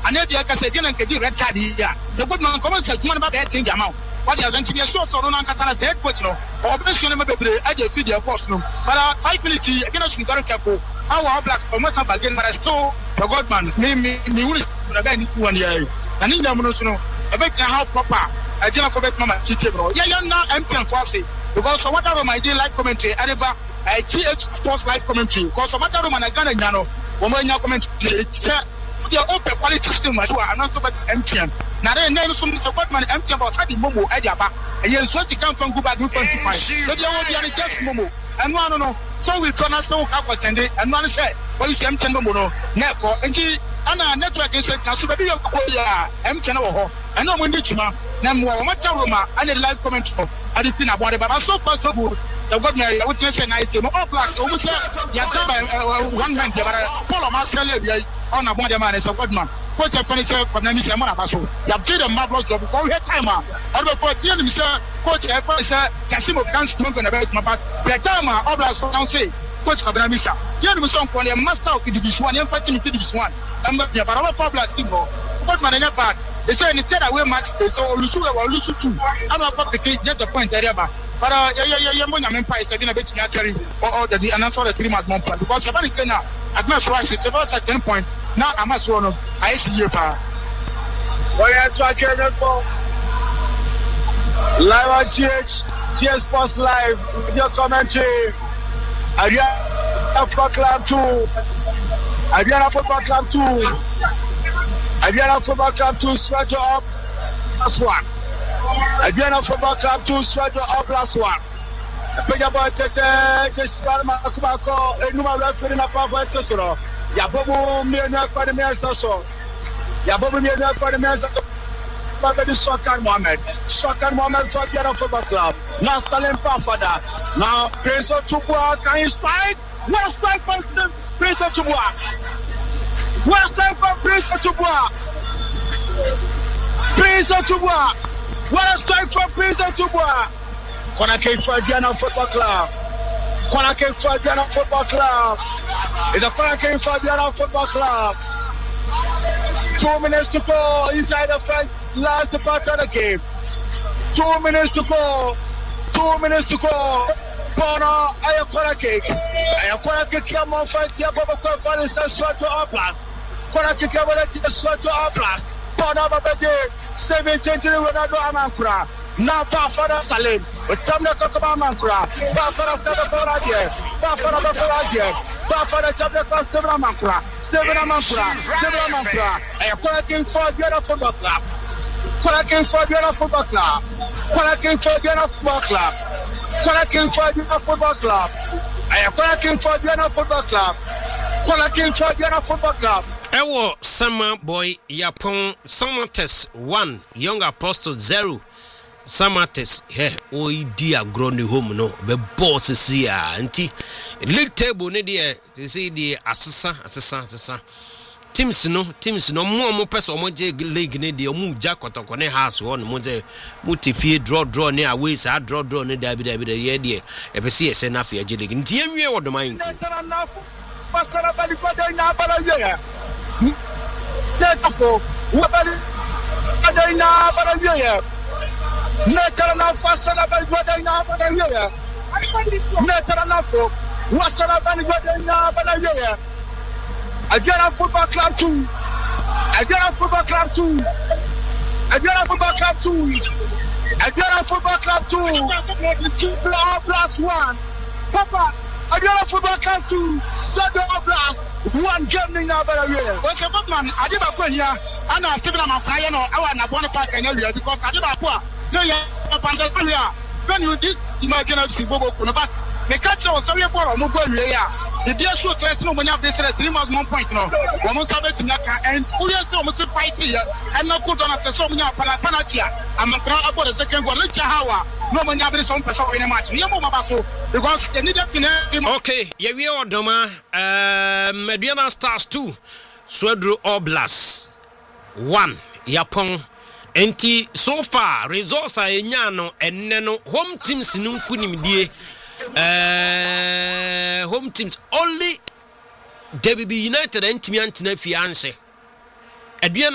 and if you can say again and get red card here. The good man comes to one about that thing amount. What has to be a source on Ankasana said, coach, no, or Bession at the video post, no. But 5 minutes again, I should be very careful. Our blacks for much of again, but I saw the Godman, me, the 1 year. And in the Monosono, a bit how proper. I didn't forget Mama Chitebro. Yeah, you're not empty and fussy. Because for whatever my day live commentary, I TH Sports live commentary. Because for whatever man I got a Yano, when you commentary, the open quality system was not so bad MTN. Now then, some support man MTN about Sadi Momo Ediaba. And you're supposed to come from Guba New 25. So you will be on the just Momo. And one no. So we turn us so up and one said, well, you MTN Momo, Neko, and she, Anna network is now so maybe you're MTN or and no one did you, Namo, Mataruma, and a live commentary. I didn't think about it, but I'm so fast so good. The God, I would say, nice game. All blacks, almost one man, follow Marcel. On a one man is a good man. Coach a finisher for Nanisha Monabaso. You have did a marvelous job before we had time. Over 14, Mr. Coach a finisher, Casimo can't smoke on about my back. The time, Oblas for now say, Coach Abramisa. You have some for the master of the Division 1 and fighting Division 1. I'm not about our 4 blacks team. What man in a part? They say in the third away match, so Lusu or Lusu 2. I'm about the case, just a point there. But I'm Empire is a bit carry or the announcer of the 3 month month because you're going to say now. At my rush, it's about 10 points. Now I must run up. I see you, pa. What are you talking about? Live on TH Sports Live, video commentary. Adiana Football Club 2. Adiana Football Club 2. Adiana Football Club 2, straight up. Last one. Adiana Football Club 2, straight up. Last one. Pega boy just Makubako, a number of putting up our Tesoro. Yabobo, Mena, so. Yabobo, Mena, but the Sokan Mohammed. Sokan Mohammed for the Football Club. Now, Salim Pafada. Now, Prince of Chubua, can you strike? What a strike for Prince of Chubua? What a strike for Prince of Chubua? Prince of Chubua. What a strike for Prince of Chubua? Konake for Diana Football Club. Konake for Diana Football Club. It's a Konake for Diana Football Club. 2 minutes to go inside the first last part of the game. 2 minutes to go. 2 minutes to go. Bono, Ayakonake. Ayakonake come on fight here. Bobo Kofan is a shot to our blast. Konake come on to the shot to our blast. Bono Babade, 17 to Ronaldo Amankura. Now, Bafara Salim, with Tamna Kokamankura, Bafara Stavadia, Bafara Bafaradia, Bafara Chabaka Stevamankura, Stevamankura, and Quaking for Diana Football Club. Quaking for Diana Football Club. Quaking for Diana Football Club. Quaking for Diana Football Club. And Quaking for Diana Football Club. Quaking for Diana Football Club. Ewo Summer Boy Yapon Samates 1, Young Apostle 0. Samates he o dia grow home no be boss see anti league table ne de say the asesa teams no mo person mo je league ne de mo ja kotoko ne house ho no mo je mutifie draw ne away sa draw ne da bi ye de e be see se na fa je league nti enwie wodoman pasara bali kwada na bala ye letafo wabali kwada na bala ye Netarana fasana balwadena badaya. Netarana fo wasana balwadena badaya. Adiana Football Club 2. Adiana Football Club 2. Adiana Football Club 2. Adiana Football Club 2. Blast 1. Papa. Adiana Football Club 2. Sado Blast 1 game now badaya. Well, the Batman, Adiba Kwa here. And I'm still on my no. I want to go to park and area because Adiba Kwa. No, yeah, when you this imaginary Bobo, but the catcher was sorry for a mobile. The dear show class no money up this 3 months 1 point no. Almost have it and we are almost fight here and not put on after so many Panatia. I'm a crowd about the second one. Let's how no money have some person in a match. Because they need to okay, yeah, we are Doma Mediana Stars 2, Swedru Oblast 1, Yapon. Enti so far results are enyano eneno home teams nunkunimdie home teams only WB United and Timian Tenefi answer.